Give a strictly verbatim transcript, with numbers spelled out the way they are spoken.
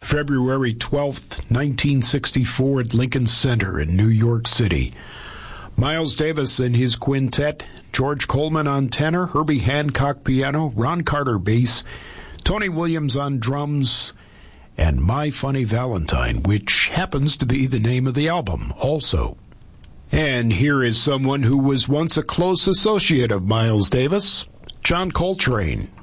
February twelfth, nineteen sixty-four at Lincoln Center in New York City. Miles Davis and his quintet, George Coleman on tenor, Herbie Hancock piano, Ron Carter bass, Tony Williams on drums, and My Funny Valentine, which happens to be the name of the album also. And here is someone who was once a close associate of Miles Davis, John Coltrane,